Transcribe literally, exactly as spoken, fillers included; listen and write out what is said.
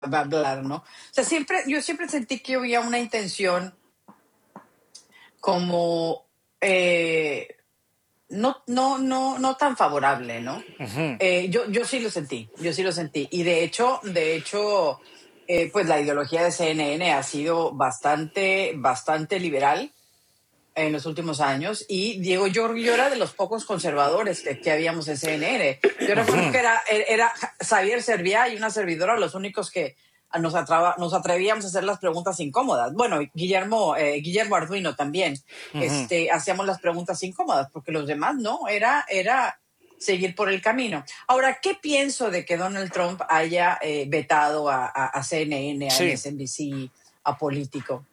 va a hablar, ¿no? O sea, siempre, yo siempre sentí que había una intención como eh, no, no, no, no tan favorable, ¿no? Eh, yo, yo sí lo sentí, yo sí lo sentí. Y de hecho, de hecho, eh, pues la ideología de C N N ha sido bastante, bastante liberal en los últimos años. Y Diego, yo, yo era de los pocos conservadores que, que habíamos en C N N. Yo recuerdo que era, era Xavier Serviá y una servidora los únicos que nos, atrava, nos atrevíamos a hacer las preguntas incómodas. Bueno, Guillermo, eh, Guillermo Arduino también. Este, hacíamos las preguntas incómodas porque los demás no, era, era seguir por el camino. Ahora, ¿qué pienso de que Donald Trump haya eh, vetado a, a, a C N N, a Sí, M S N B C, a Político?